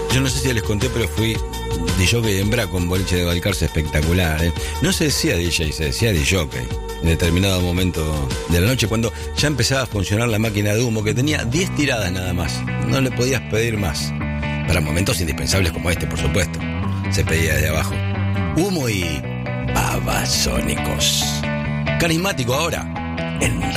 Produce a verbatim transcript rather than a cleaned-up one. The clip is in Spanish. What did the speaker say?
Yo no sé si les conté, pero fui D J en Bra con boliche de Balcarce espectacular, ¿eh? No se decía D J, se decía D J en determinado momento de la noche, cuando ya empezaba a funcionar la máquina de humo, que tenía diez tiradas nada más. No le podías pedir más. Para momentos indispensables como este, por supuesto. Se pedía desde abajo. Humo y babasónicos. Carismático ahora en